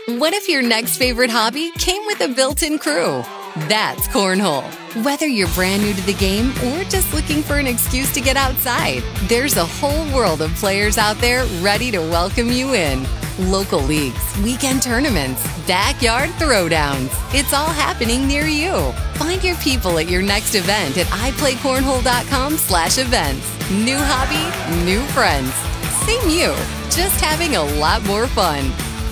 What if your next favorite hobby came with a built-in crew? That's Cornhole. Whether you're brand new to the game or just looking for an excuse to get outside, there's a whole world of players out there ready to welcome you in. Local leagues, weekend tournaments, backyard throwdowns. It's all happening near you. Find your people at your next event at iPlayCornhole.com/events. New hobby, new friends. Same you, just having a lot more fun.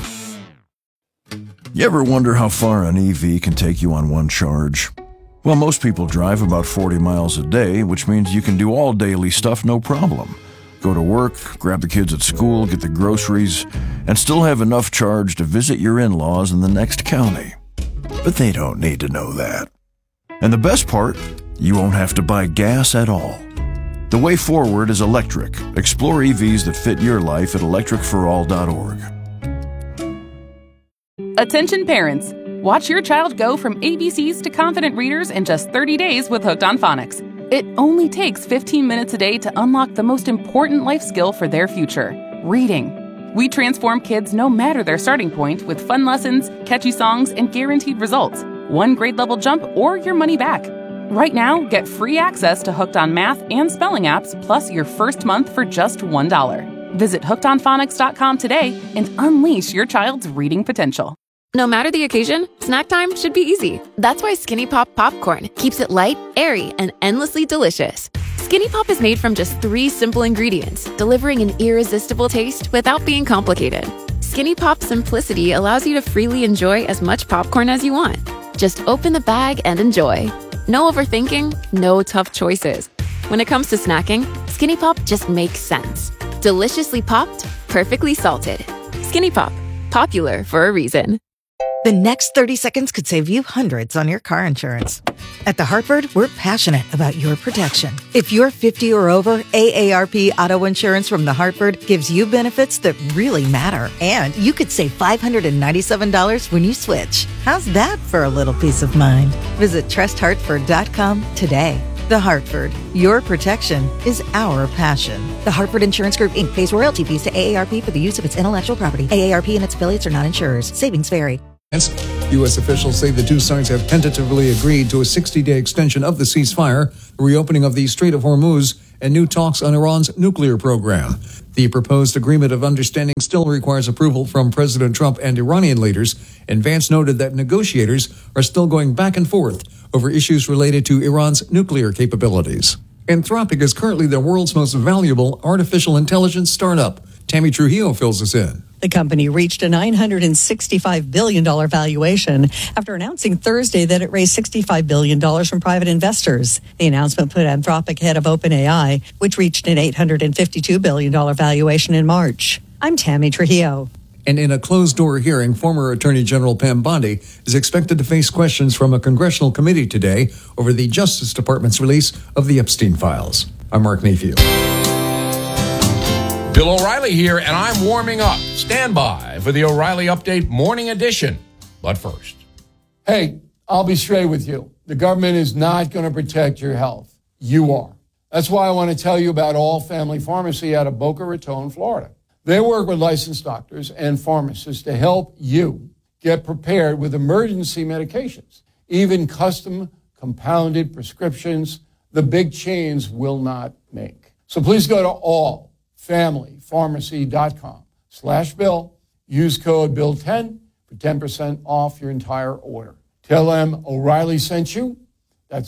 You ever wonder how far an EV can take you on one charge? Well, most people drive about 40 miles a day, which means you can do all daily stuff no problem. Go to work, grab the kids at school, get the groceries, and still have enough charge to visit your in-laws in the next county. But they don't need to know that. And the best part, you won't have to buy gas at all. The way forward is electric. Explore EVs that fit your life at electricforall.org. Attention parents! Watch your child go from ABCs to confident readers in just 30 days with Hooked on Phonics. It only takes 15 minutes a day to unlock the most important life skill for their future, reading. We transform kids no matter their starting point with fun lessons, catchy songs, and guaranteed results. One grade level jump or your money back. Right now, get free access to Hooked on Math and Spelling apps plus your first month for just $1. Visit hookedonphonics.com today and unleash your child's reading potential. No matter the occasion, snack time should be easy. That's why Skinny Pop Popcorn keeps it light, airy, and endlessly delicious. Skinny Pop is made from just 3 simple ingredients, delivering an irresistible taste without being complicated. Skinny Pop simplicity allows you to freely enjoy as much popcorn as you want. Just open the bag and enjoy. No overthinking, no tough choices. When it comes to snacking, Skinny Pop just makes sense. Deliciously popped, perfectly salted. Skinny Pop, popular for a reason. The next 30 seconds could save you hundreds on your car insurance. At The Hartford, we're passionate about your protection. If you're 50 or over, AARP Auto Insurance from The Hartford gives you benefits that really matter. And you could save $597 when you switch. How's that for a little peace of mind? Visit trusthartford.com today. The Hartford, your protection is our passion. The Hartford Insurance Group, Inc. pays royalty fees to AARP for the use of its intellectual property. AARP and its affiliates are not insurers. Savings vary. U.S. officials say the two sides have tentatively agreed to a 60-day extension of the ceasefire, the reopening of the Strait of Hormuz, and new talks on Iran's nuclear program. The proposed agreement of understanding still requires approval from President Trump and Iranian leaders, and Vance noted that negotiators are still going back and forth over issues related to Iran's nuclear capabilities. Anthropic is currently the world's most valuable artificial intelligence startup. Tammy Trujillo fills us in. The company reached a $965 billion valuation after announcing Thursday that it raised $65 billion from private investors. The announcement put Anthropic ahead of OpenAI, which reached an $852 billion valuation in March. I'm Tammy Trujillo. And in a closed-door hearing, former Attorney General Pam Bondi is expected to face questions from a congressional committee today over the Justice Department's release of the Epstein files. I'm Mark Mayfield. Bill O'Reilly here, and I'm warming up. Stand by for the O'Reilly Update Morning Edition. But first. Hey, I'll be straight with you. The government is not going to protect your health. You are. That's why I want to tell you about All Family Pharmacy out of Boca Raton, Florida. They work with licensed doctors and pharmacists to help you get prepared with emergency medications, even custom compounded prescriptions the big chains will not make. So please go to allfamilypharmacy.com/Bill. Use code Bill10 for 10% off your entire order. Tell them O'Reilly sent you. That's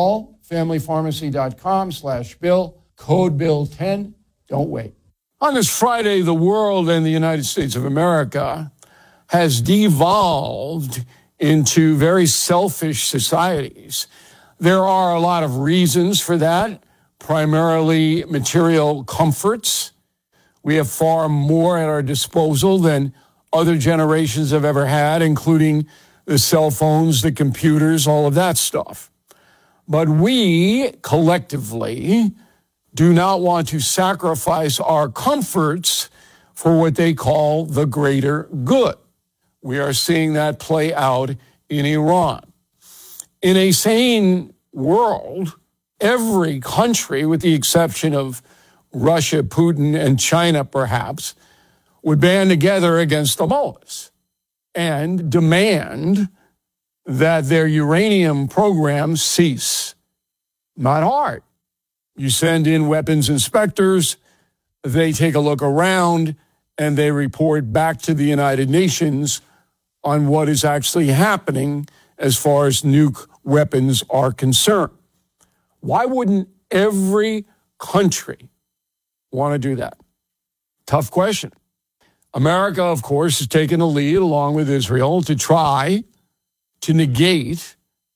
allfamilypharmacy.com/Bill. Code Bill10. Don't wait. On this Friday, the world and the United States of America has devolved into very selfish societies. There are a lot of reasons for that, primarily material comforts. We have far more at our disposal than other generations have ever had, including the cell phones, the computers, all of that stuff. But we collectively do not want to sacrifice our comforts for what they call the greater good. We are seeing that play out in Iran. In a sane world, every country, with the exception of Russia, Putin, and China perhaps, would band together against the mullahs. and demand that their uranium program cease. Not hard. You send in weapons inspectors, they take a look around, and they report back to the United Nations on what is actually happening as far as nuke weapons are concerned. Why wouldn't every country want to do that? Tough question. America, of course, has taken the lead along with Israel to try to negate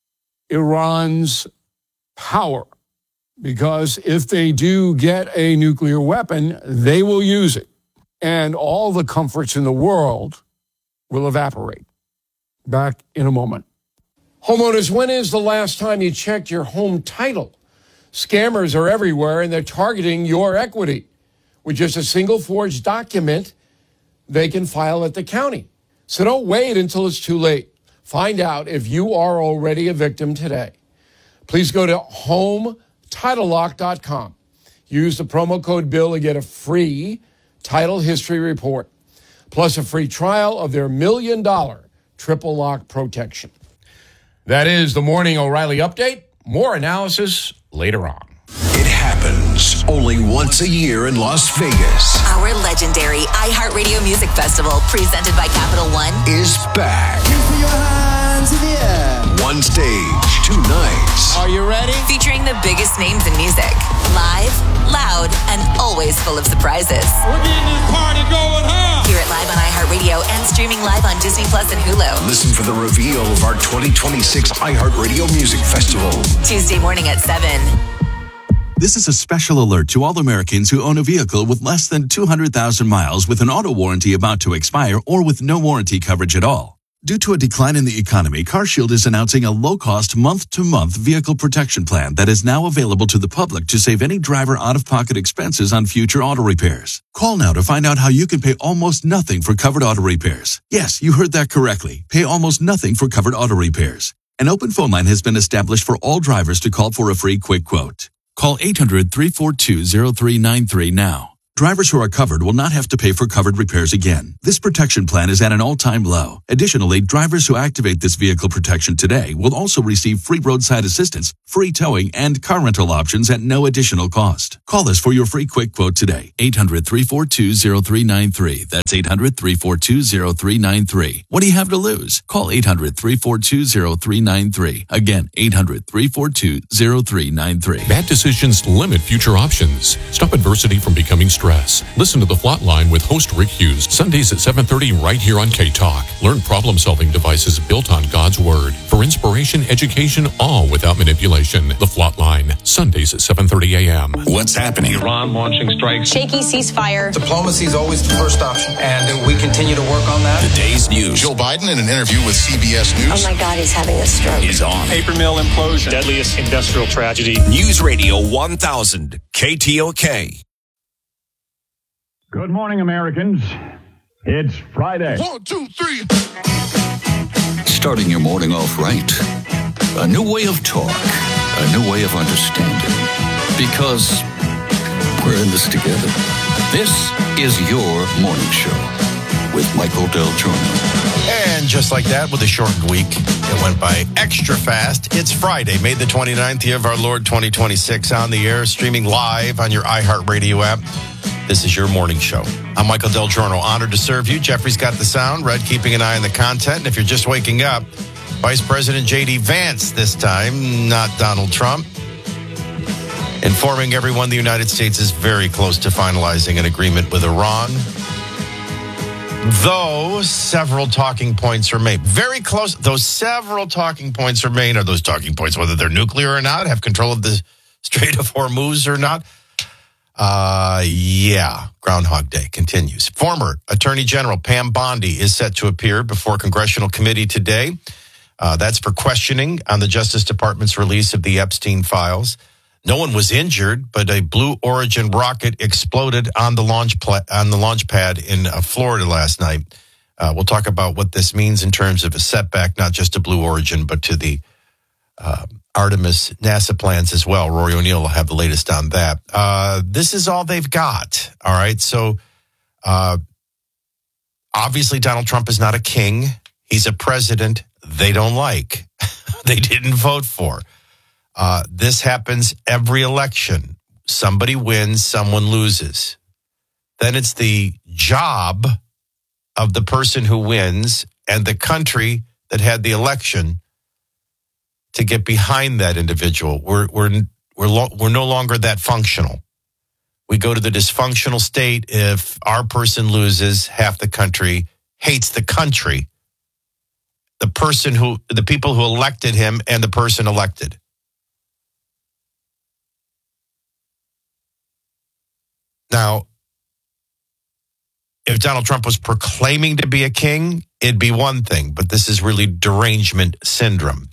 Iran's power. Because if they do get a nuclear weapon, they will use it. And all the comforts in the world will evaporate. Back in a moment. Homeowners, when is the last time you checked your home title? Scammers are everywhere, and they're targeting your equity. With just a single forged document, they can file at the county. So don't wait until it's too late. Find out if you are already a victim today. Please go to HomeTitleLock.com. Use the promo code BILL to get a free title history report, plus a free trial of their $1 million triple lock protection. That is the Morning O'Reilly Update. More analysis later on. It happens only once a year in Las Vegas. Our legendary iHeartRadio Music Festival, presented by Capital One, is back. Your hands in the air. One stage, 2 nights. Are you ready? Featuring the biggest names in music. Live, loud, and always full of surprises. We're getting this party going, huh? Hear it live on iHeartRadio and streaming live on Disney Plus and Hulu. Listen for the reveal of our 2026 iHeartRadio Music Festival. Tuesday morning at 7. This is a special alert to all Americans who own a vehicle with less than 200,000 miles with an auto warranty about to expire or with no warranty coverage at all. Due to a decline in the economy, CarShield is announcing a low-cost month-to-month vehicle protection plan that is now available to the public to save any driver out-of-pocket expenses on future auto repairs. Call now to find out how you can pay almost nothing for covered auto repairs. Yes, you heard that correctly. Pay almost nothing for covered auto repairs. An open phone line has been established for all drivers to call for a free quick quote. Call 800-342-0393 now. Drivers who are covered will not have to pay for covered repairs again. This protection plan is at an all-time low. Additionally, drivers who activate this vehicle protection today will also receive free roadside assistance, free towing, and car rental options at no additional cost. Call us for your free quick quote today. 800-342-0393. That's 800-342-0393. What do you have to lose? Call 800-342-0393. Again, 800-342-0393. Bad decisions limit future options. Stop adversity from becoming stress. Listen to The Flat Line with host Rick Hughes, Sundays at 7:30 right here on K-Talk. Learn problem-solving devices built on God's Word. For inspiration, education, all without manipulation. The Flat Line, Sundays at 7:30 a.m. What's happening? Iran launching strikes. Shaky ceasefire. Diplomacy is always the first option, and we continue to work on that. Today's news. Joe Biden, in an interview with CBS News. Oh my God, he's having a stroke. Is on. Paper mill implosion. Deadliest industrial tragedy. News Radio 1000, KTOK. Good morning, Americans. It's Friday. 1, 2, 3. Starting your morning off right. A new way of talk. A new way of understanding. Because we're in this together. This is your morning show with Michael Del Giorno. And just like that, with a shortened week, it went by extra fast. It's Friday, May the 29th, year of our Lord 2026, on the air, streaming live on your iHeartRadio app. This is your morning show. I'm Michael Del Giorno, honored to serve you. Jeffrey's got the sound, Red keeping an eye on the content. And if you're just waking up, Vice President J.D. Vance this time, not Donald Trump, informing everyone the United States is very close to finalizing an agreement with Iran. Though several talking points are made. Very close. Those several talking points are made. Are those talking points, whether they're nuclear or not, have control of the Strait of Hormuz or not? Yeah. Groundhog Day continues. Former Attorney General Pam Bondi is set to appear before a congressional committee today. That's for questioning on the Justice Department's release of the Epstein files. No one was injured, but a Blue Origin rocket exploded on the launch pad in Florida last night. We'll talk about what this means in terms of a setback, not just to Blue Origin, but to the Artemis NASA plans as well. Rory O'Neill will have the latest on that. This is all they've got. All right. So obviously Donald Trump is not a king. He's a president they don't like. They didn't vote for. This happens every election. Somebody wins, someone loses. Then it's the job of the person who wins and the country that had the election to get behind that individual. We're no longer that functional. We go to the dysfunctional state if our person loses, half the country hates the country. The people who elected him and the person elected. Now, if Donald Trump was proclaiming to be a king, it'd be one thing, but this is really derangement syndrome.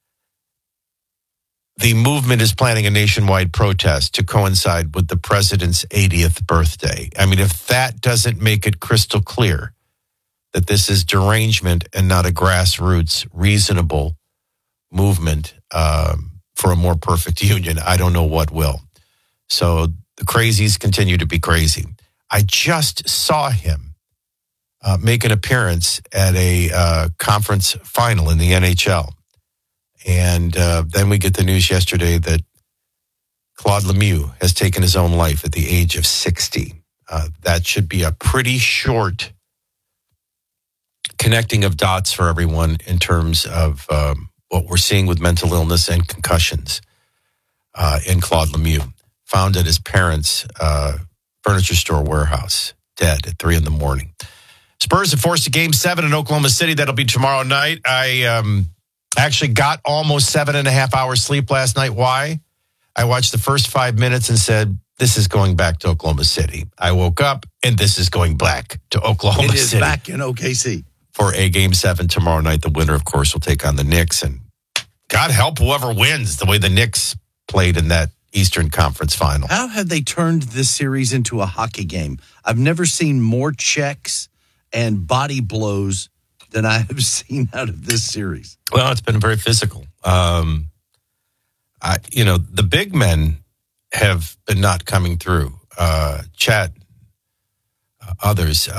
The movement is planning a nationwide protest to coincide with the president's 80th birthday. I mean, if that doesn't make it crystal clear that this is derangement and not a grassroots, reasonable movement for a more perfect union, I don't know what will. So the crazies continue to be crazy. I just saw him make an appearance at a conference final in the NHL. And then we get the news yesterday that Claude Lemieux has taken his own life at the age of 60. That should be a pretty short connecting of dots for everyone in terms of what we're seeing with mental illness and concussions in Claude Lemieux, found at his parents' furniture store warehouse, dead at 3 a.m. Spurs have forced a Game 7 in Oklahoma City. That'll be tomorrow night. I actually got almost 7.5 hours sleep last night. Why? I watched the first 5 minutes and said, this is going back to Oklahoma City. I woke up and this is going back to Oklahoma City. It is back in OKC. For a Game 7 tomorrow night. The winner, of course, will take on the Knicks. And God help whoever wins the way the Knicks played in that Eastern Conference final. How have they turned this series into a hockey game? I've never seen more checks and body blows than I have seen out of this series. Well, it's been very physical. The big men have been not coming through. Chet, others.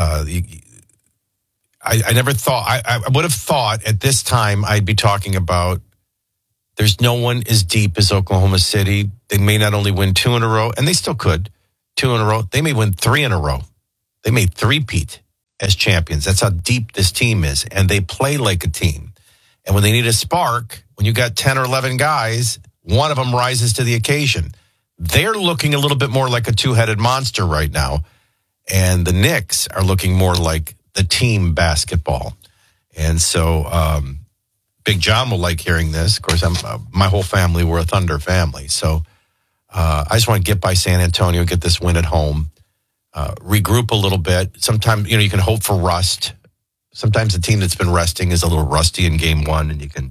I never thought, I would have thought at this time I'd be talking about there's no one as deep as Oklahoma City. They may not only win 2 in a row, and they still could, 2 in a row. They may win 3 in a row. They may three-peat as champions. That's how deep this team is, and they play like a team. And when they need a spark, when you got 10 or 11 guys, one of them rises to the occasion. They're looking a little bit more like a two-headed monster right now, and the Knicks are looking more like the team basketball. And so Big John will like hearing this. Of course, my whole family, we're a Thunder family. So I just want to get by San Antonio, get this win at home, regroup a little bit. Sometimes, you can hope for rust. Sometimes the team that's been resting is a little rusty in Game 1, and you can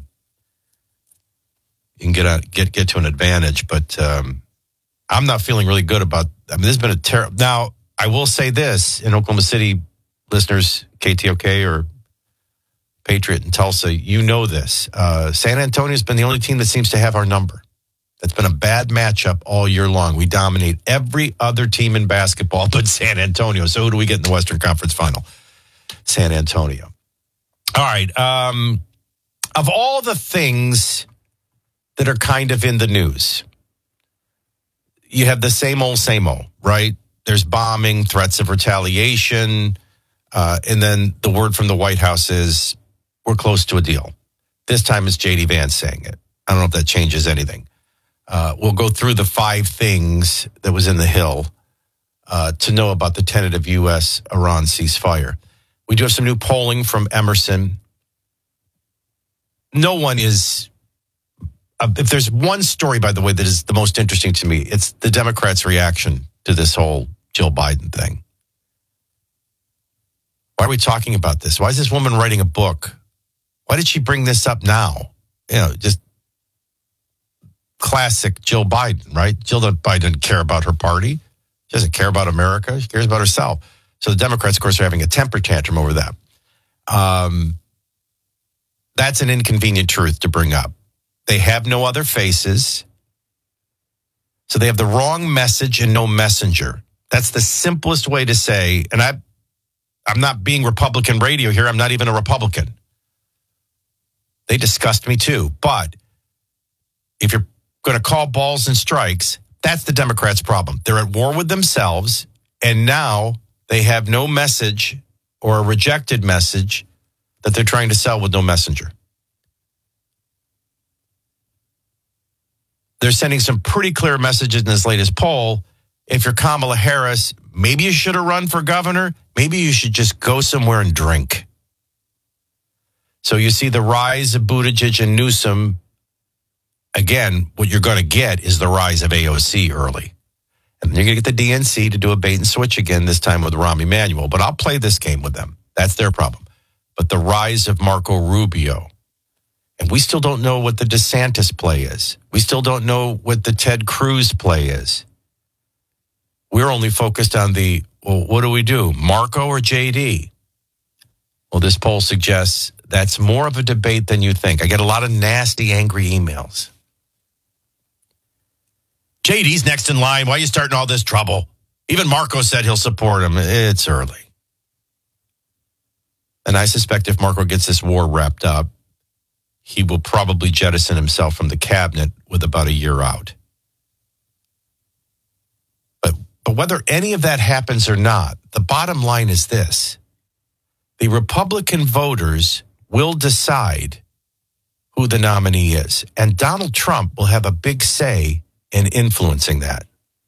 get to an advantage. But I'm not feeling really good about. This has been a terrible. Now, I will say this in Oklahoma City. Listeners, KTOK or Patriot in Tulsa, you know this. San Antonio's been the only team that seems to have our number. That's been a bad matchup all year long. We dominate every other team in basketball but San Antonio. So who do we get in the Western Conference Final? San Antonio. All right. Of all the things that are kind of in the news, you have the same old, right? There's bombing, threats of retaliation. And then the word from the White House is we're close to a deal. This time it's J.D. Vance saying it. I don't know if that changes anything. We'll go through the 5 things that was in the Hill to know about the tentative U.S.-Iran ceasefire. We do have some new polling from Emerson. No one is... if there's one story, by the way, that is the most interesting to me, it's the Democrats' reaction to this whole Jill Biden thing. Why are we talking about this? Why is this woman writing a book? Why did she bring this up now? Just classic Jill Biden, right? Jill Biden doesn't care about her party. She doesn't care about America. She cares about herself. So the Democrats, of course, are having a temper tantrum over that. That's an inconvenient truth to bring up. They have no other faces. So they have the wrong message and no messenger. That's the simplest way to say, and I'm not being Republican radio here. I'm not even a Republican. They disgust me too. But if you're going to call balls and strikes, that's the Democrats' problem. They're at war with themselves, and now they have no message or a rejected message that they're trying to sell with no messenger. They're sending some pretty clear messages in this latest poll. If you're Kamala Harris, maybe you should have run for governor. Maybe you should just go somewhere and drink. So you see the rise of Buttigieg and Newsom. Again, what you're going to get is the rise of AOC early. And you're going to get the DNC to do a bait and switch again, this time with Rahm Emanuel. But I'll play this game with them. That's their problem. But the rise of Marco Rubio. And we still don't know what the DeSantis play is. We still don't know what the Ted Cruz play is. We're only focused on what do we do? Marco or JD? Well, this poll suggests that's more of a debate than you think. I get a lot of nasty, angry emails. JD's next in line. Why are you starting all this trouble? Even Marco said he'll support him. It's early. And I suspect if Marco gets this war wrapped up, he will probably jettison himself from the cabinet with about a year out. But whether any of that happens or not, the bottom line is this. The Republican voters will decide who the nominee is. And Donald Trump will have a big say in influencing that.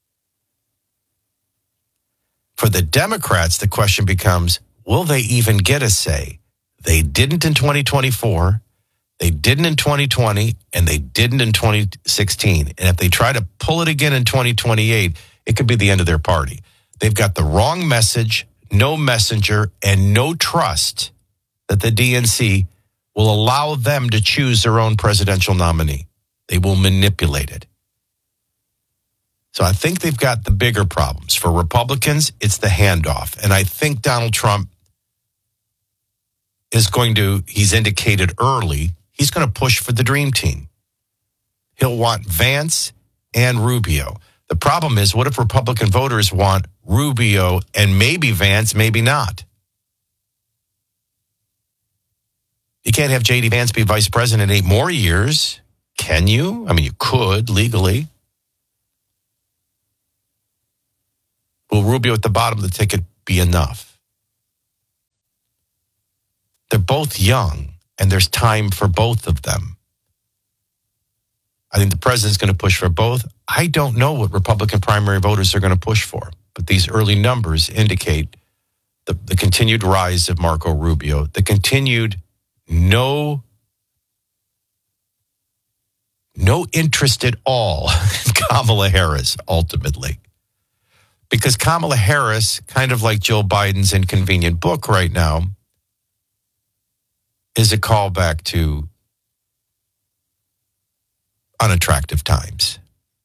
For the Democrats, the question becomes, will they even get a say? They didn't in 2024. They didn't in 2020, and they didn't in 2016. And if they try to pull it again in 2028, it could be the end of their party. They've got the wrong message, no messenger, and no trust that the DNC will allow them to choose their own presidential nominee. They will manipulate it. So I think they've got the bigger problems. For Republicans, it's the handoff. And I think Donald Trump is he's indicated early, he's going to push for the dream team. He'll want Vance and Rubio. The problem is, what if Republican voters want Rubio and maybe Vance, maybe not? You can't have J.D. Vance be vice president 8 more years, can you? I mean, you could legally. Will Rubio at the bottom of the ticket be enough? They're both young, and there's time for both of them. I think the president's going to push for both. I don't know what Republican primary voters are going to push for, but these early numbers indicate the continued rise of Marco Rubio, the continued no interest at all in Kamala Harris, ultimately. Because Kamala Harris, kind of like Joe Biden's inconvenient book right now, is a callback to unattractive times.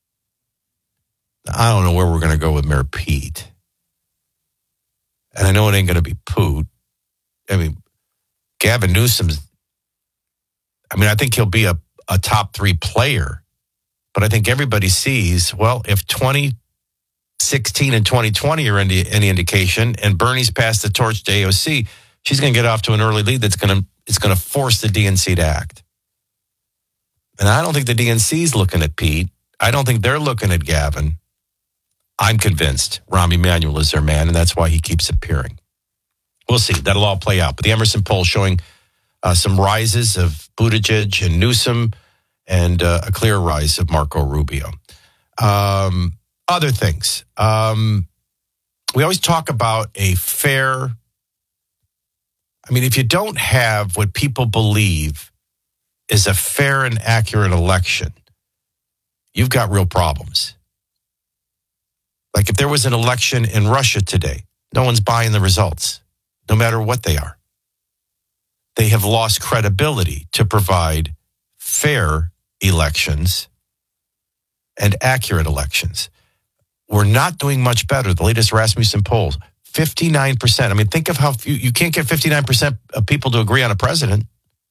I don't know where we're going to go with Mayor Pete. And I know it ain't going to be Poot. I mean, Gavin Newsom's, I think he'll be a top 3 player. But I think everybody sees, well, if 2016 and 2020 are any indication, and Bernie's passed the torch to AOC, she's going to get off to an early lead that's going to force the DNC to act. And I don't think the DNC's looking at Pete. I don't think they're looking at Gavin. I'm convinced Rahm Emanuel is their man, and that's why he keeps appearing. We'll see. That'll all play out. But the Emerson poll showing some rises of Buttigieg and Newsom and a clear rise of Marco Rubio. Other things. We always talk about a fair... if you don't have what people believe is a fair and accurate election, you've got real problems. Like if there was an election in Russia today, no one's buying the results, no matter what they are. They have lost credibility to provide fair elections and accurate elections. We're not doing much better. The latest Rasmussen polls, 59%. Think of how few, you can't get 59% of people to agree on a president.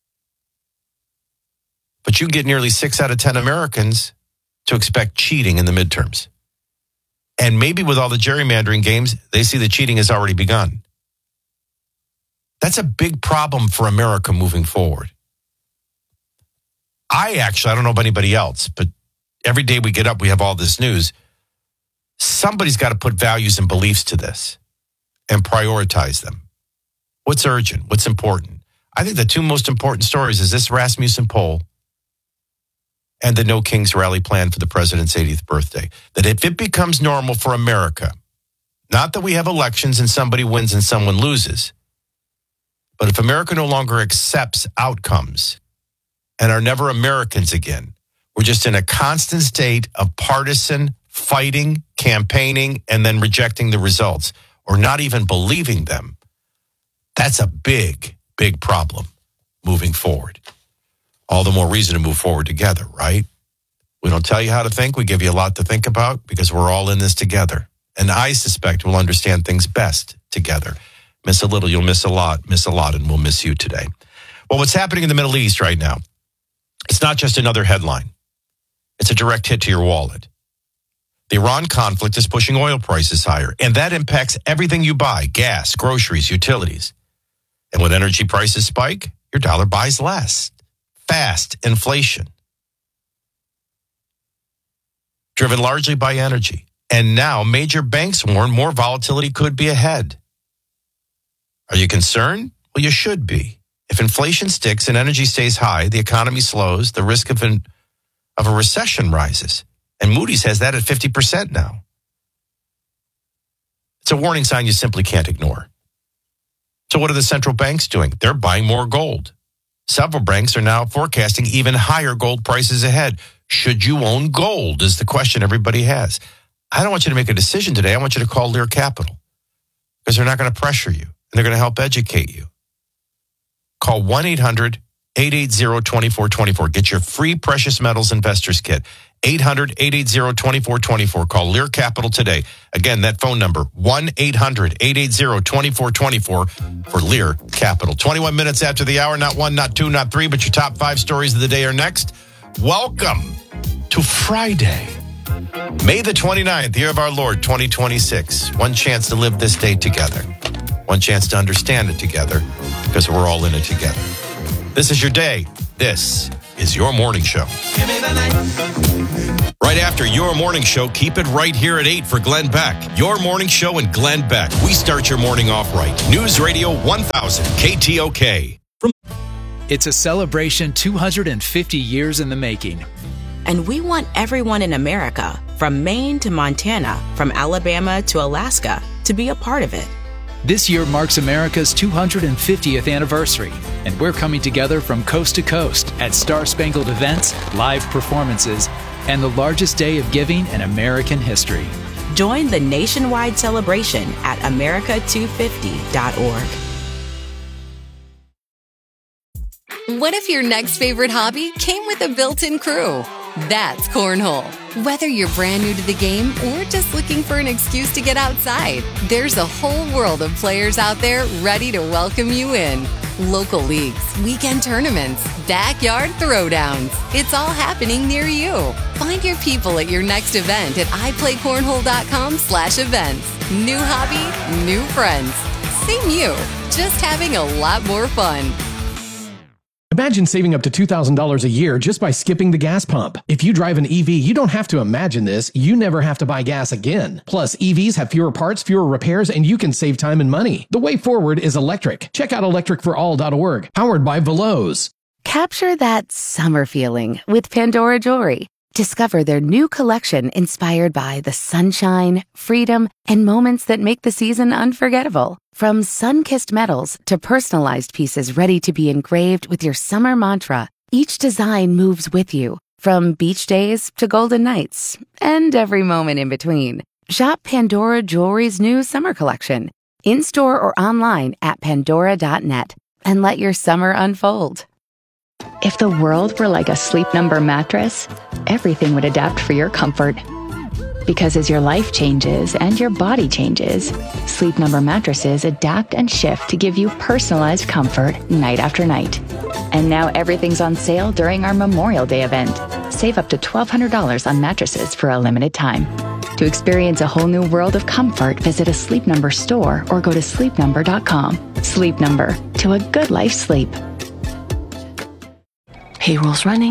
But you get nearly 6 out of 10 Americans to expect cheating in the midterms. And maybe with all the gerrymandering games, they see the cheating has already begun. That's a big problem for America moving forward. I don't know about anybody else, but every day we get up, we have all this news. Somebody's got to put values and beliefs to this and prioritize them. What's urgent? What's important? I think the two most important stories is this Rasmussen poll and the No Kings rally plan for the president's 80th birthday. That if it becomes normal for America, not that we have elections and somebody wins and someone loses, but if America no longer accepts outcomes and are never Americans again, we're just in a constant state of partisan fighting, campaigning, and then rejecting the results or not even believing them. That's a big, big problem moving forward. All the more reason to move forward together, right? We don't tell you how to think. We give you a lot to think about because we're all in this together. And I suspect we'll understand things best together. Miss a little, you'll miss a lot, and we'll miss you today. Well, what's happening in the Middle East right now, it's not just another headline. It's a direct hit to your wallet. The Iran conflict is pushing oil prices higher, and that impacts everything you buy, gas, groceries, utilities. And when energy prices spike, your dollar buys less. Fast inflation. Driven largely by energy. And now major banks warn more volatility could be ahead. Are you concerned? Well, you should be. If inflation sticks and energy stays high, the economy slows, the risk of a recession rises. And Moody's has that at 50% now. It's a warning sign you simply can't ignore. So what are the central banks doing? They're buying more gold. Several banks are now forecasting even higher gold prices ahead. Should you own gold is the question everybody has. I don't want you to make a decision today. I want you to call Lear Capital because they're not going to pressure you and they're going to help educate you. Call 1-800-880-2424. Get your free precious metals investors kit. 800-880-2424. Call Lear Capital today. Again, that phone number, 1-800-880-2424 for Lear Capital. 21 minutes after the hour, not one, not two, not three, but your top 5 stories of the day are next. Welcome to Friday, May the 29th, year of our Lord, 2026. One chance to live this day together. One chance to understand it together because we're all in it together. This is your day. This is your morning show. Right after your morning show, keep it right here at 8 for Glenn Beck. Your morning show and Glenn Beck. We start your morning off right. News Radio 1000 KTOK. It's a celebration 250 years in the making. And we want everyone in America, from Maine to Montana, from Alabama to Alaska, to be a part of it. This year marks America's 250th anniversary, and we're coming together from coast to coast at Star-Spangled events, live performances, and the largest day of giving in American history. Join the nationwide celebration at America250.org. What if your next favorite hobby came with a built-in crew? That's Cornhole. Whether you're brand new to the game or just looking for an excuse to get outside, there's a whole world of players out there ready to welcome you in. Local leagues, weekend tournaments, backyard throwdowns. It's all happening near you. Find your people at your next event at iPlayCornhole.com/events. New hobby, new friends. Same you, just having a lot more fun. Imagine saving up to $2,000 a year just by skipping the gas pump. If you drive an EV, you don't have to imagine this. You never have to buy gas again. Plus, EVs have fewer parts, fewer repairs, and you can save time and money. The way forward is electric. Check out electricforall.org, powered by Veloz. Capture that summer feeling with Pandora Jewelry. Discover their new collection inspired by the sunshine, freedom, and moments that make the season unforgettable. From sun-kissed metals to personalized pieces ready to be engraved with your summer mantra, each design moves with you, from beach days to golden nights, and every moment in between. Shop Pandora Jewelry's new summer collection, in-store or online at pandora.net, and let your summer unfold. If the world were like a Sleep Number mattress, everything would adapt for your comfort. Because as your life changes and your body changes, Sleep Number mattresses adapt and shift to give you personalized comfort night after night. And now everything's on sale during our Memorial Day event. Save up to $1,200 on mattresses for a limited time. To experience a whole new world of comfort, visit a Sleep Number store or go to sleepnumber.com. Sleep Number, to a good life sleep. Payroll's running,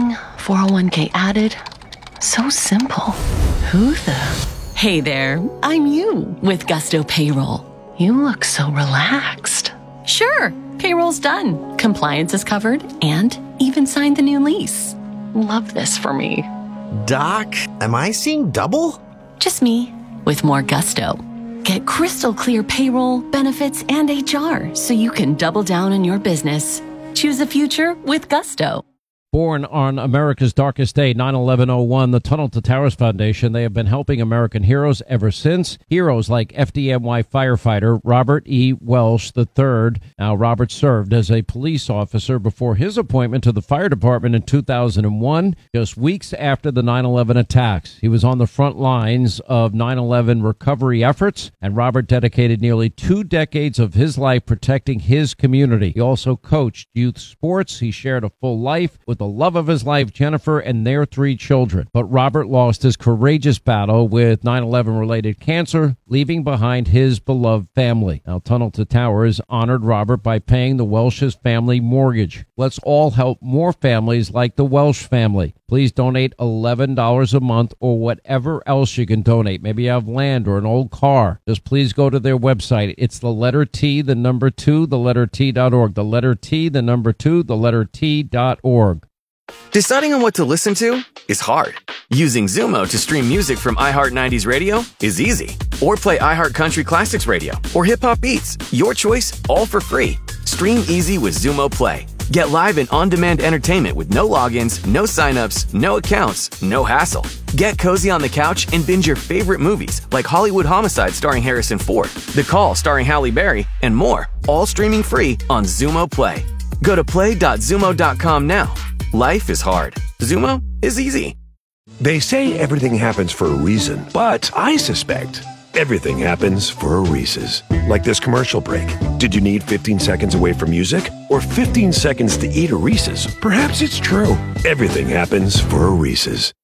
401k added. So simple. Who the? Hey there, I'm you with Gusto Payroll. You look so relaxed. Sure, payroll's done. Compliance is covered and even signed the new lease. Love this for me. Doc, am I seeing double? Just me with more Gusto. Get crystal clear payroll, benefits, and HR so you can double down on your business. Choose a future with Gusto. Born on America's darkest day, 9/11/01, the Tunnel to Towers Foundation, they have been helping American heroes ever since. Heroes like FDNY firefighter Robert E. Welsh III. Now, Robert served as a police officer before his appointment to the fire department in 2001, just weeks after the 9/11 attacks. He was on the front lines of 9/11 recovery efforts, and Robert dedicated nearly 2 decades of his life protecting his community. He also coached youth sports. He shared a full life with the love of his life, Jennifer, and their 3 children. But Robert lost his courageous battle with 9/11-related cancer, leaving behind his beloved family. Now, Tunnel to Towers honored Robert by paying the Welsh's family mortgage. Let's all help more families like the Welsh family. Please donate $11 a month or whatever else you can donate. Maybe you have land or an old car. Just please go to their website. It's the letter T, the number 2, the letter T.org. The letter T, the number 2, the letter T.org. Deciding on what to listen to is hard. Using Zumo to stream music from iHeart 90s Radio is easy. Or play iHeart Country Classics Radio or Hip Hop Beats. Your choice, all for free. Stream easy with Zumo Play. Get live and on-demand entertainment with no logins, no signups, no accounts, no hassle. Get cozy on the couch and binge your favorite movies like Hollywood Homicide starring Harrison Ford, The Call starring Halle Berry, and more. All streaming free on Zumo Play. Go to play.zumo.com now. Life is hard. Zumo is easy. They say everything happens for a reason, but I suspect everything happens for a Reese's. Like this commercial break. Did you need 15 seconds away from music or 15 seconds to eat a Reese's? Perhaps it's true. Everything happens for a Reese's.